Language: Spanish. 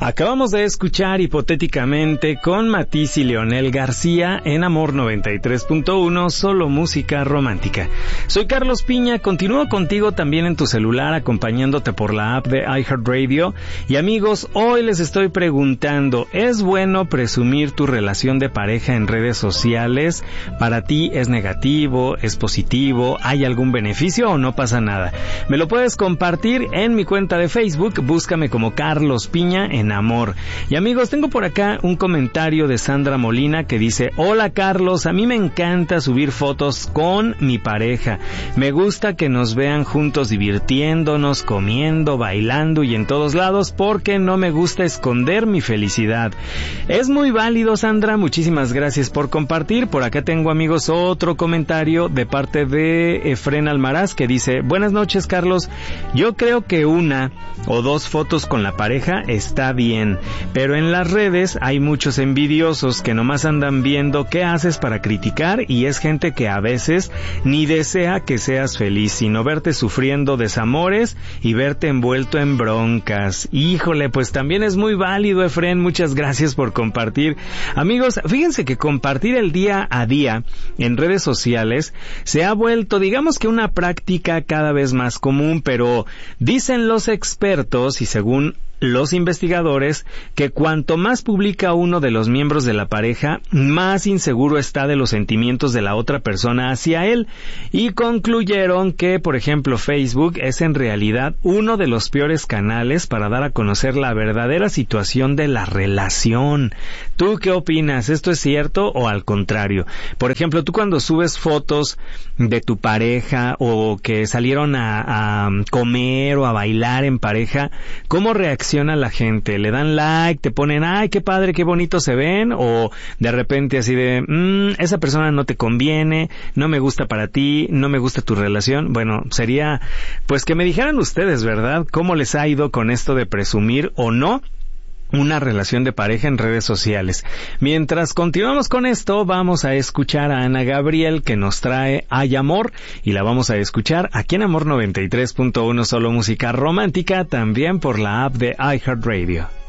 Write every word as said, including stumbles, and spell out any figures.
Acabamos de escuchar hipotéticamente con Matiz y Leonel García en Amor noventa y tres punto uno, solo música romántica. Soy Carlos Piña, continúo contigo también en tu celular, acompañándote por la app de iHeartRadio. Y amigos, hoy les estoy preguntando, ¿es bueno presumir tu relación de pareja en redes sociales? ¿Para ti es negativo, es positivo, hay algún beneficio o no pasa nada? Me lo puedes compartir en mi cuenta de Facebook, búscame como Carlos Piña en Amor. Y amigos, tengo por acá un comentario de Sandra Molina que dice: hola Carlos, a mí me encanta subir fotos con mi pareja. Me gusta que nos vean juntos divirtiéndonos, comiendo, bailando y en todos lados, porque no me gusta esconder mi felicidad. Es muy válido, Sandra, muchísimas gracias por compartir. Por acá tengo, amigos, otro comentario de parte de Efren Almaraz que dice: buenas noches, Carlos. Yo creo que una o dos fotos con la pareja está bien, pero en las redes hay muchos envidiosos que nomás andan viendo qué haces para criticar, y es gente que a veces ni desea que seas feliz, sino verte sufriendo desamores y verte envuelto en broncas. Híjole, pues también es muy válido, Efren, muchas gracias por compartir. Amigos, fíjense que compartir el día a día en redes sociales se ha vuelto, digamos que una práctica cada vez más común, pero dicen los expertos y según los investigadores que cuanto más publica uno de los miembros de la pareja, más inseguro está de los sentimientos de la otra persona hacia él, y concluyeron que, por ejemplo, Facebook es en realidad uno de los peores canales para dar a conocer la verdadera situación de la relación. ¿Tú qué opinas? ¿Esto es cierto o al contrario? Por ejemplo, tú cuando subes fotos de tu pareja o que salieron a, a comer o a bailar en pareja, ¿cómo reaccionas a la gente? ¿Le dan like? ¿Te ponen, ay, qué padre, qué bonito se ven? ¿O de repente así de, mmm, esa persona no te conviene, no me gusta para ti, no me gusta tu relación? Bueno, sería, pues que me dijeran ustedes, ¿verdad? ¿Cómo les ha ido con esto de presumir o no una relación de pareja en redes sociales? Mientras continuamos con esto, vamos a escuchar a Ana Gabriel, que nos trae Hay Amor, y la vamos a escuchar aquí en Amor noventa y tres punto uno, solo música romántica, también por la app de iHeartRadio.